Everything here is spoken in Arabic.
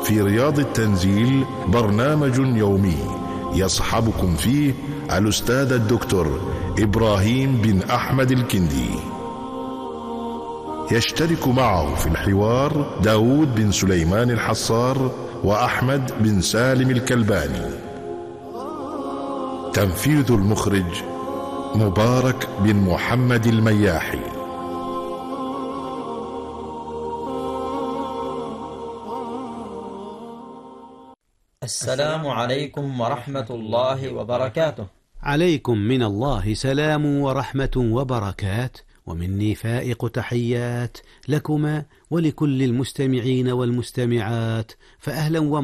في رياض التنزيل برنامج يومي يصحبكم فيه الأستاذ الدكتور إبراهيم بن أحمد الكندي. يشترك معه في الحوار داود بن سليمان الحصار وأحمد بن سالم الكلباني. تنفيذ المخرج مبارك بن محمد المياحي. السلام عليكم ورحمة الله وبركاته. عليكم من الله سلام ورحمة وبركات، ومني فائق تحيات لكما ولكل المستمعين والمستمعات، فأهلا